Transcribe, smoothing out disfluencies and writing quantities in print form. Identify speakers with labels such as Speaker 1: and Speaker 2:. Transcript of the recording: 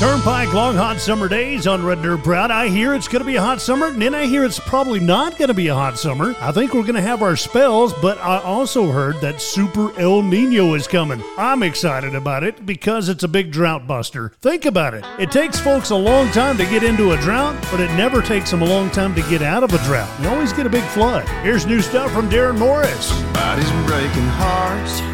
Speaker 1: Turnpike, long hot summer days on Red Dirt Proud. I hear it's going to be a hot summer, and then I hear it's probably not going to be a hot summer. I think we're going to have our spells, but I also heard that Super El Nino is coming. I'm excited about it because it's a big drought buster. Think about it. It takes folks a long time to get into a drought, but it never takes them a long time to get out of a drought. You always get a big flood. Here's new stuff from Darren Morris.
Speaker 2: Bodies breaking hearts.